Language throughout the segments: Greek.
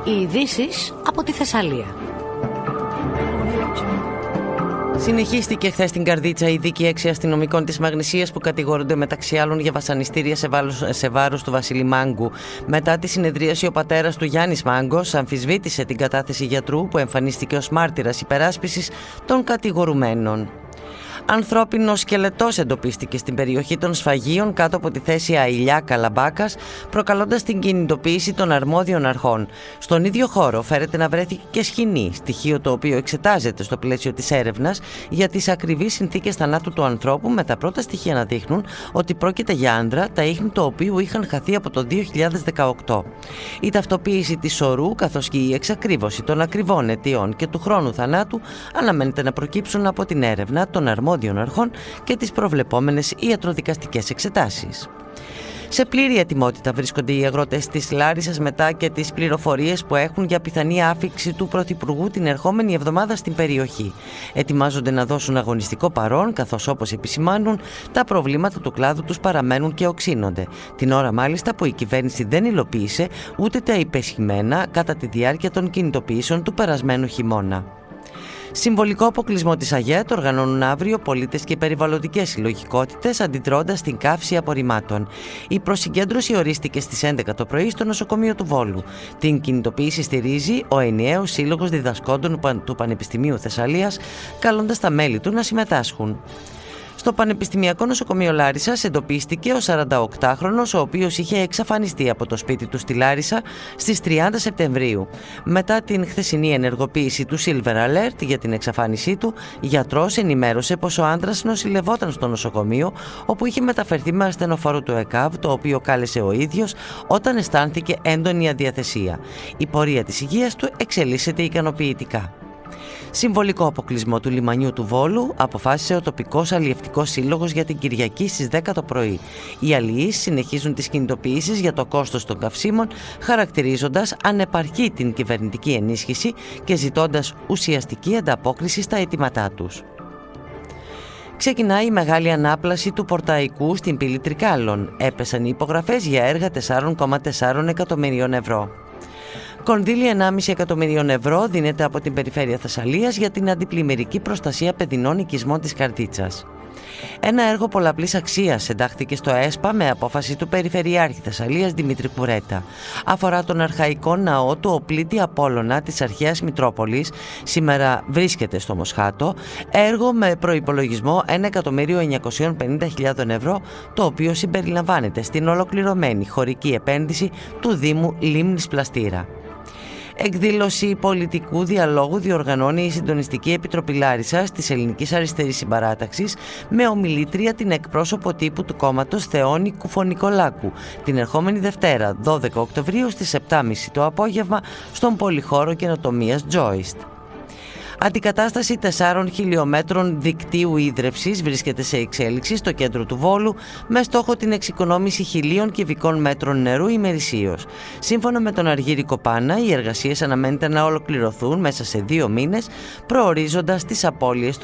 Οι ειδήσεις από τη Θεσσαλία. Συνεχίστηκε χθες στην Καρδίτσα η δίκη 6 αστυνομικών της Μαγνησίας που κατηγορούνται μεταξύ άλλων για βασανιστήρια σε βάρος του Βασίλη Μάγκου. Μετά τη συνεδρίαση, ο πατέρας του, Γιάννης Μάγκος, αμφισβήτησε την κατάθεση γιατρού που εμφανίστηκε ως μάρτυρας υπεράσπισης των κατηγορουμένων. Ανθρώπινος σκελετός εντοπίστηκε στην περιοχή των Σφαγίων κάτω από τη θέση Αηλιά Καλαμπάκας, προκαλώντας την κινητοποίηση των αρμόδιων αρχών. Στον ίδιο χώρο φέρεται να βρέθηκε και σκηνή, στοιχείο το οποίο εξετάζεται στο πλαίσιο της έρευνας για τις ακριβείς συνθήκες θανάτου του ανθρώπου, με τα πρώτα στοιχεία να δείχνουν ότι πρόκειται για άντρα, τα ίχνη του οποίου είχαν χαθεί από το 2018. Η ταυτοποίηση της σωρού καθώς και η εξακρίβωση των ακριβών αιτιών και του χρόνου θανάτου αναμένεται να προκύψουν από την έρευνα των αρμόδιων αρχών και τις προβλεπόμενες ιατροδικαστικές εξετάσεις. Σε πλήρη ετοιμότητα βρίσκονται οι αγρότες της Λάρισσας μετά και τις πληροφορίες που έχουν για πιθανή άφιξη του Πρωθυπουργού την ερχόμενη εβδομάδα στην περιοχή. Ετοιμάζονται να δώσουν αγωνιστικό παρόν, καθώς όπως επισημάνουν, τα προβλήματα του κλάδου τους παραμένουν και οξύνονται. Την ώρα μάλιστα που η κυβέρνηση δεν υλοποίησε ούτε τα υπεσχημένα κατά τη διάρκεια των κινητοποιήσεων του περασμένου χειμώνα. Συμβολικό αποκλεισμό της ΑΓΕΤ οργανώνουν αύριο πολίτες και περιβαλλοντικές συλλογικότητες αντιδρώντας στην καύση απορριμμάτων. Η προσυγκέντρωση ορίστηκε στις 11 το πρωί στο νοσοκομείο του Βόλου. Την κινητοποίηση στηρίζει ο ενιαίος Σύλλογος Διδασκόντων του Πανεπιστημίου Θεσσαλίας, καλώντας τα μέλη του να συμμετάσχουν. Στο Πανεπιστημιακό Νοσοκομείο Λάρισσας εντοπίστηκε ο 48χρονος, ο οποίος είχε εξαφανιστεί από το σπίτι του στη Λάρισα στις 30 Σεπτεμβρίου. Μετά την χθεσινή ενεργοποίηση του Silver Alert για την εξαφάνισή του, γιατρός ενημέρωσε πως ο άντρας νοσηλευόταν στο νοσοκομείο, όπου είχε μεταφερθεί με ασθενοφόρο του ΕΚΑΒ, το οποίο κάλεσε ο ίδιος όταν αισθάνθηκε έντονη αδιαθεσία. Η πορεία της υγείας του εξελίσσεται ικανοποιητικά. Συμβολικό αποκλεισμό του λιμανιού του Βόλου αποφάσισε ο τοπικός αλλιευτικός σύλλογος για την Κυριακή στις 10 το πρωί. Οι αλλιείς συνεχίζουν τις κινητοποιήσεις για το κόστος των καυσίμων, χαρακτηρίζοντας ανεπαρκή την κυβερνητική ενίσχυση και ζητώντας ουσιαστική ανταπόκριση στα αιτήματά τους. Ξεκινάει η μεγάλη ανάπλαση του Πορταϊκού στην πύλη Τρικάλων. Έπεσαν οι υπογραφές για έργα 4,4 εκατομμυρίων ευρώ. Κονδύλια 1,5 εκατομμυρίων ευρώ δίνεται από την Περιφέρεια Θεσσαλίας για την αντιπλημμυρική προστασία παιδινών οικισμών της Καρδίτσας. Ένα έργο πολλαπλής αξίας εντάχθηκε στο ΕΣΠΑ με απόφαση του Περιφερειάρχη Θεσσαλίας Δημήτρη Κουρέτα. Αφορά τον αρχαϊκό ναό του Οπλίτη Απόλλωνα της αρχαίας Μητρόπολης, σήμερα βρίσκεται στο Μοσχάτο, έργο με προϋπολογισμό 1.950.000 ευρώ, το οποίο συμπεριλαμβάνεται στην ολοκληρωμένη χωρική επένδυση του Δήμου Λίμνης Πλαστήρα. Εκδήλωση πολιτικού διαλόγου διοργανώνει η Συντονιστική Επιτροπή Λάρισσας της Ελληνικής Αριστερής Συμπαράταξης με ομιλήτρια την εκπρόσωπο τύπου του κόμματος Θεόνη Κουφονικολάκου την ερχόμενη Δευτέρα 12 Οκτωβρίου στις 7.30 το απόγευμα στον Πολυχώρο Καινοτομίας Joist. Αντικατάσταση 4 χιλιόμετρων δικτύου ίδρευσης βρίσκεται σε εξέλιξη στο κέντρο του Βόλου με στόχο την εξοικονόμηση 1.000 κυβικών μέτρων νερού ημερησίως. Σύμφωνα με τον Αργύρη Κοπάνα, οι εργασίες αναμένεται να ολοκληρωθούν μέσα σε 2 μήνες, περιορίζοντας τις απώλειες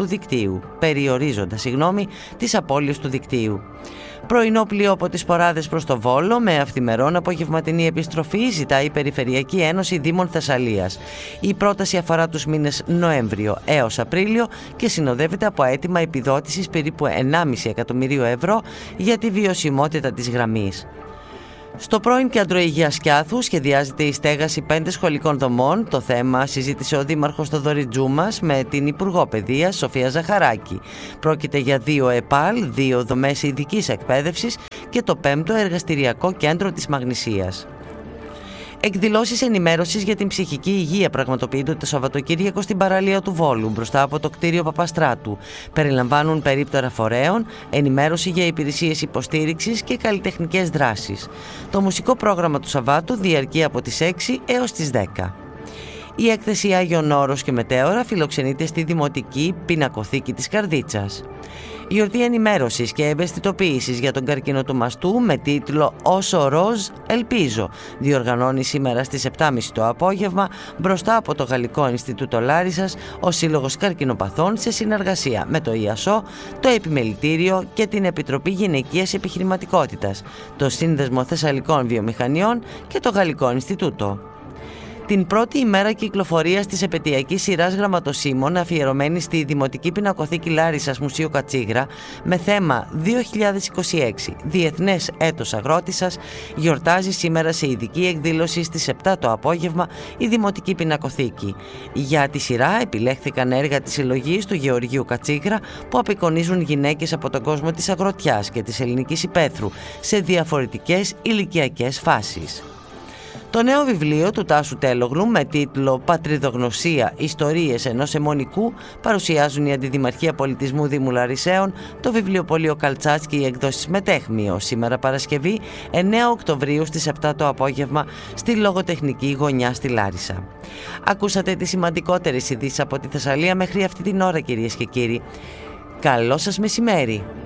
του δικτύου. Πρωινό πλοίο από τις Ποράδες προς το Βόλο με αυθημερών απογευματινή επιστροφή ζητάει η Περιφερειακή Ένωση Δήμων Θεσσαλίας. Η πρόταση αφορά τους μήνες Νοέμβριο έως Απρίλιο και συνοδεύεται από αίτημα επιδότησης περίπου 1,5 εκατομμυρίου ευρώ για τη βιωσιμότητα της γραμμής. Στο πρώην Κέντρο Υγείας Σκιάθου σχεδιάζεται η στέγαση 5 σχολικών δομών. Το θέμα συζήτησε ο Δήμαρχος Θοδωρή Τζούμας με την Υπουργό Παιδείας Σοφία Ζαχαράκη. Πρόκειται για 2 ΕΠΑΛ, 2 δομές ειδικής εκπαίδευσης και το 5ο εργαστηριακό κέντρο της Μαγνησίας. Εκδηλώσεις ενημέρωσης για την ψυχική υγεία πραγματοποιούνται το Σαββατοκύριακο στην παραλία του Βόλου, μπροστά από το κτίριο Παπαστράτου. Περιλαμβάνουν περίπτωρα φορέων, ενημέρωση για υπηρεσίες υποστήριξης και καλλιτεχνικές δράσεις. Το μουσικό πρόγραμμα του Σαββάτου διαρκεί από τις 6 έως τις 10. Η έκθεση Άγιον Όρος και Μετέωρα φιλοξενείται στη Δημοτική Πινακοθήκη της Καρδίτσας. Γιορτή ενημέρωσης και ευαισθητοποίησης για τον καρκίνο του μαστού με τίτλο «Όσο ροζ ελπίζω» διοργανώνει σήμερα στις 7.30 το απόγευμα μπροστά από το Γαλλικό Ινστιτούτο Λάρισσας ο Σύλλογος Καρκινοπαθών σε συνεργασία με το ΙΑΣΟ, το Επιμελητήριο και την Επιτροπή Γυναικείας Επιχειρηματικότητας, το Σύνδεσμο Θεσσαλικών Βιομηχανιών και το Γαλλικό Ινστιτούτο. Την πρώτη ημέρα κυκλοφορίας της επετειακής σειράς γραμματοσύμων αφιερωμένη στη Δημοτική Πινακοθήκη Λάρισσας Μουσείο Κατσίγρα με θέμα 2026 Διεθνές Έτος Αγρότισσας, γιορτάζει σήμερα σε ειδική εκδήλωση στις 7 το απόγευμα η Δημοτική Πινακοθήκη. Για τη σειρά επιλέχθηκαν έργα της συλλογής του Γεωργίου Κατσίγρα που απεικονίζουν γυναίκες από τον κόσμο της αγροτιάς και της ελληνικής υπαίθρου σε διαφορετικές ηλικιακές φάσεις. Το νέο βιβλίο του Τάσου Τέλογλου με τίτλο «Πατριδογνωσία. Ιστορίες ενός αιμονικού» παρουσιάζουν η Αντιδημαρχία Πολιτισμού Δήμου Λαρισαίων, το βιβλιοπωλείο Καλτσάτς και οι εκδόσεις Μετέχμιο, σήμερα Παρασκευή 9 Οκτωβρίου στις 7 το απόγευμα στη Λογοτεχνική Γωνιά στη Λάρισα. Ακούσατε τις σημαντικότερες ειδήσεις από τη Θεσσαλία μέχρι αυτή την ώρα, κυρίες και κύριοι. Καλό σας μεσημέρι!